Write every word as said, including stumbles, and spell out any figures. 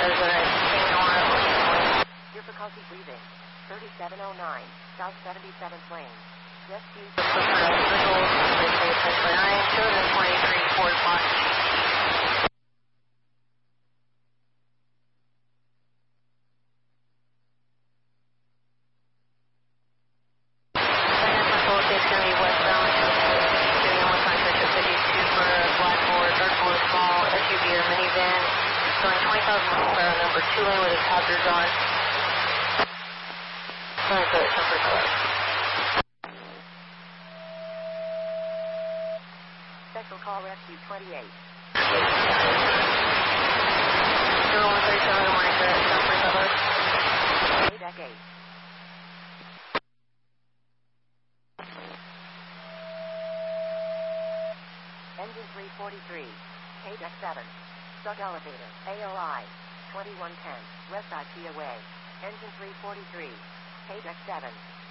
Difficulty breathing. thirty-seven oh nine, South seventy-seventh Lane. Rescue. nine, two twenty-three, four o'clock. Number two lane with his hazards on. Sorry for the temper color. Special call rescue twenty-eight. zero one three seven, good morning, sir. Temper color. Deck eight. Engine three forty-three. K deck seven. Sub elevator. A O I. twenty-one ten, West I C away. Engine three forty-three, K deck seven.